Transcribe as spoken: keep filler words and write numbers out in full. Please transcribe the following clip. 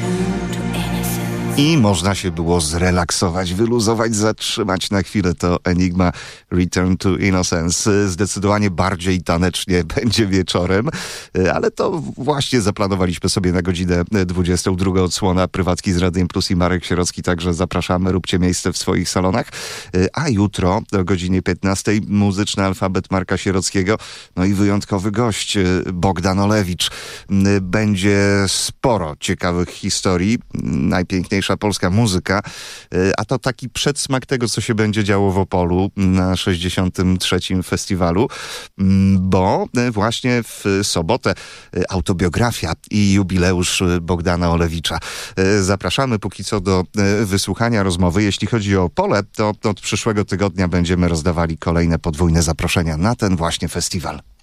I można się było zrelaksować, wyluzować, zatrzymać na chwilę. To Enigma Return to Innocence. Zdecydowanie bardziej tanecznie będzie wieczorem, ale to właśnie zaplanowaliśmy sobie na godzinę dwudziestą. Druga odsłona Prywatki z Radiem Plus i Marek Sierocki, także zapraszamy, róbcie miejsce w swoich salonach. A jutro o godzinie piętnastej muzyczny alfabet Marka Sierockiego, no i wyjątkowy gość Bogdan Olewicz. Będzie sporo ciekawych historii. Najpiękniejsza polska muzyka, a to taki przedsmak tego, co się będzie działo w Opolu na sześćdziesiątym trzecim festiwalu, bo właśnie w sobotę autobiografia i jubileusz Bogdana Olewicza. Zapraszamy póki co do wysłuchania rozmowy. Jeśli chodzi o Opole, to od przyszłego tygodnia będziemy rozdawali kolejne podwójne zaproszenia na ten właśnie festiwal.